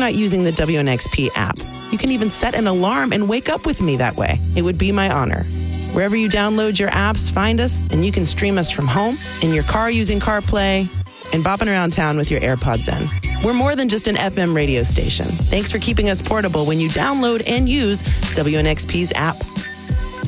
not using the WNXP app? You can even set an alarm and wake up with me that way. It would be my honor. Wherever you download your apps, find us, and you can stream us from home, in your car using CarPlay, and bopping around town with your AirPods in. We're more than just an FM radio station. Thanks for keeping us portable when you download and use WNXP's app.